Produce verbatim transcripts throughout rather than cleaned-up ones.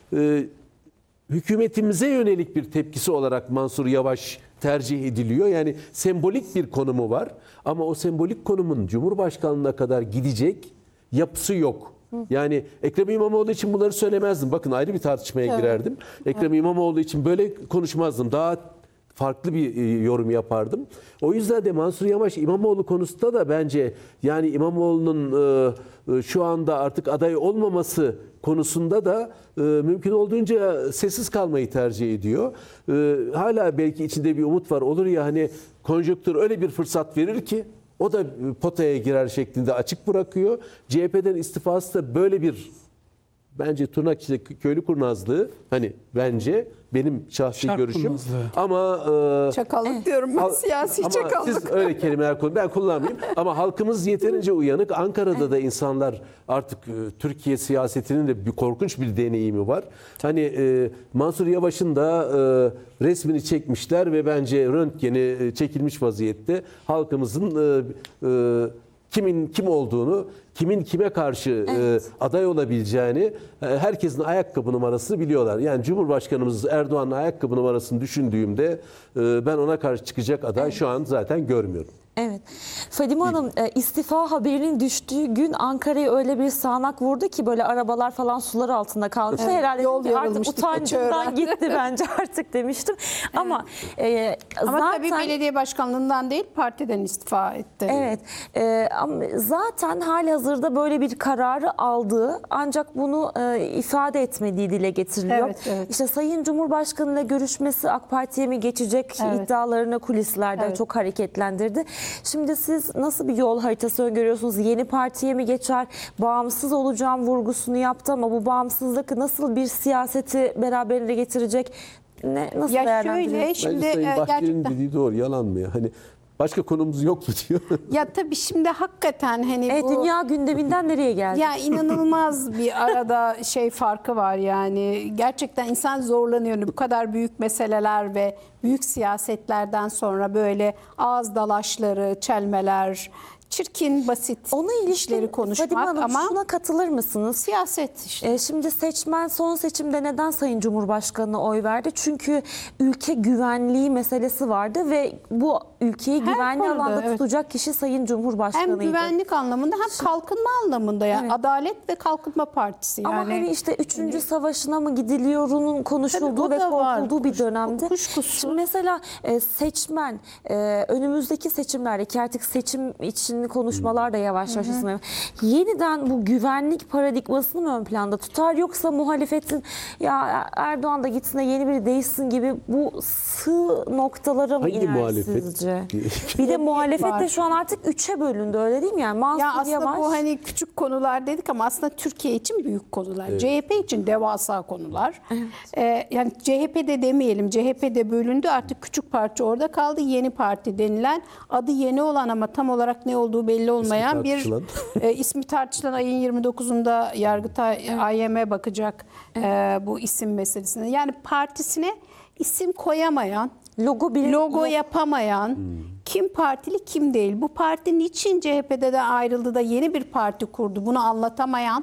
e, hükümetimize yönelik bir tepkisi olarak Mansur Yavaş tercih ediliyor. Yani sembolik bir konumu var ama o sembolik konumun Cumhurbaşkanlığına kadar gidecek yapısı yok. Yani Ekrem İmamoğlu için bunları söylemezdim. Bakın ayrı bir tartışmaya Evet. girerdim. Ekrem İmamoğlu için böyle konuşmazdım. Daha farklı bir e, yorum yapardım. O yüzden de Mansur Yavaş İmamoğlu konusunda da bence yani İmamoğlu'nun e, e, şu anda artık aday olmaması konusunda da e, mümkün olduğunca sessiz kalmayı tercih ediyor. E, hala belki içinde bir umut var. Olur ya hani konjonktür öyle bir fırsat verir ki o da potaya girer şeklinde açık bırakıyor. C H P'den istifası da böyle bir bence tırnak içinde köylü kurnazlığı hani bence benim şahsi Şark görüşüm. kurnazlığı. Ama e, Çakallık diyorum ben, Al- siyasi ama çakallık. siz öyle kelimeler kullan, ben kullanmayayım. Ama halkımız yeterince uyanık. Ankara'da da insanlar artık e, Türkiye siyasetinin de bir korkunç bir deneyimi var. Hani e, Mansur Yavaş'ın da e, resmini çekmişler ve bence röntgeni e, çekilmiş vaziyette halkımızın e, e, kimin kim olduğunu, kimin kime karşı Evet. e, aday olabileceğini, e, herkesin ayakkabı numarasını biliyorlar. Yani Cumhurbaşkanımız Erdoğan'ın ayakkabı numarasını düşündüğümde e, ben ona karşı çıkacak aday şu an zaten görmüyorum. Evet. Fadime Hanım e, istifa haberinin düştüğü gün Ankara'ya öyle bir sağanak vurdu ki böyle arabalar falan sular altında kalmıştı. Evet, Herhalde yol dedim ki artık yarılmıştı utancımdan Keçiören. gitti bence artık demiştim. Ama e, Ama zaten tabii belediye başkanlığından değil partiden istifa etti. evet e, ama zaten halihazırda böyle bir kararı aldığı ancak bunu e, ifade etmediği dile getiriliyor. Evet, evet. İşte Sayın Cumhurbaşkanı ile görüşmesi AK Parti'ye mi geçecek Evet. iddialarını kulislerden Evet. çok hareketlendirdi. Şimdi siz nasıl bir yol haritası öngörüyorsunuz? Yeni partiye mi geçer? Bağımsız olacağım vurgusunu yaptı ama bu bağımsızlık nasıl bir siyaseti beraberinde getirecek? Ne, nasıl Ya değerlendiriyorsunuz? şöyle şimdi Bence Sayın e, Bahçeli'nin gerçekten dediği doğru, yalan mı ya? Hani başka konumuz yok mu diyor. ya tabii şimdi hakikaten hani Evet, bu dünya gündeminden nereye geldi? ya inanılmaz bir arada şey farkı var yani. Gerçekten insan zorlanıyor. Bu kadar büyük meseleler ve büyük siyasetlerden sonra böyle ağız dalaşları, çelmeler, çirkin, basit Ona işleri ilişkin konuşmak Fadime Hanım ama şuna katılır mısınız? siyaset işte. E, şimdi seçmen son seçimde neden Sayın Cumhurbaşkanı'na oy verdi? Çünkü ülke güvenliği meselesi vardı ve bu ülkeyi Her güvenli konuda, alanda evet. tutacak kişi Sayın Cumhurbaşkanı'ydı. Hem güvenlik anlamında hem kalkınma anlamında yani Evet. Adalet ve Kalkınma Partisi yani. Ama hani işte üçüncü savaşına mı gidiliyorunun konuşulduğu Tabii o ve da var. korkulduğu bir Kuş- dönemde. kuşkusuz. Şimdi mesela e, seçmen e, önümüzdeki seçimlerde ki artık seçim için konuşmalar da yavaş yavaş ısınıyor. Yeniden bu güvenlik paradigmasını mı ön planda tutar yoksa muhalefetin ya Erdoğan da gitsin de yeni biri değişsin gibi bu sığ noktalara mı Hangi iner muhalefet? sizce? Bir de muhalefet de var. şu an artık üçe bölündü öyle değil mi? Yani Mansur Ya aslında Yavaş. bu hani küçük konular dedik ama aslında Türkiye için büyük konular. C H P için devasa konular. Ee, yani C H P'de demeyelim. C H P'de bölündü. Artık küçük parça orada kaldı. Yeni Parti denilen adı yeni olan ama tam olarak ne olduğu belli olmayan bir tartışılan. e, ismi tartışılan ayın yirmi dokuzunda Yargıtay I M E bakacak e, bu isim meselesine. Yani partisine isim koyamayan, Logo bile logo yok. yapamayan, kim partili kim değil. Bu parti niçin C H P'de de ayrıldı da yeni bir parti kurdu bunu anlatamayan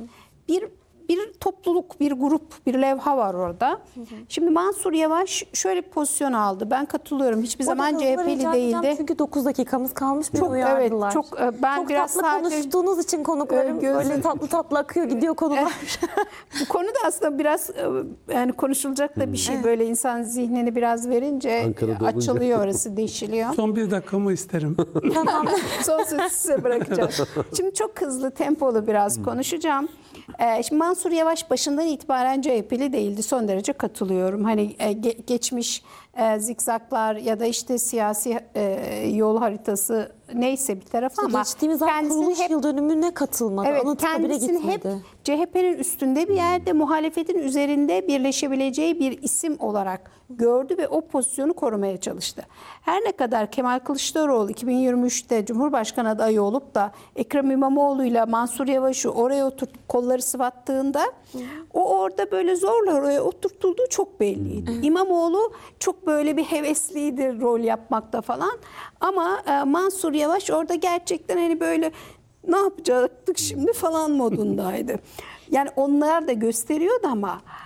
bir bir topluluk, bir grup, bir levha var orada. Şimdi Mansur Yavaş şöyle bir pozisyon aldı. Ben katılıyorum. Hiçbir Orada zaman hızlı C H P'li rica edeceğim değildi. Çünkü dokuz dakikamız kalmış. Beni Çok, uyardılar. evet, çok, e, ben çok biraz tatlı sadece- konuştuğunuz için konuklarım Ee, gözüm- böyle tatlı tatlı akıyor gidiyor konular. Bu konu da aslında biraz e, yani konuşulacak da bir şey. Böyle insan zihnini biraz verince Ankara'da olunca. açılıyor orası, değişiliyor. Son bir dakikamı isterim. Tamam. Son sözü size bırakacağım. Şimdi çok hızlı, tempolu biraz konuşacağım. Ee, şimdi Mansur Yavaş başından itibaren C H P'li değildi. Son derece katılıyorum. Hani e, ge- geçmiş e, zikzaklar ya da işte siyasi e, yol haritası neyse bir tarafı ama Geçtiğimiz ay kendisini kuruluş hep yıl dönümüne katılmadı. Evet, Anıtkabir'e kendisini hep gitmedi. C H P'nin üstünde bir yerde, muhalefetin üzerinde birleşebileceği bir isim olarak gördü ve o pozisyonu korumaya çalıştı. Her ne kadar Kemal Kılıçdaroğlu iki bin yirmi üçte Cumhurbaşkanı adayı olup da Ekrem İmamoğlu'yla Mansur Yavaş'ı oraya oturtup kolları sıvattığında o orada böyle zorla oraya oturtulduğu çok belliydi. İmamoğlu çok böyle bir hevesliydi rol yapmakta falan ama e, Mansur Yavaş orada gerçekten hani böyle ne yapacaktık şimdi falan modundaydı. Yani onlar da gösteriyordu ama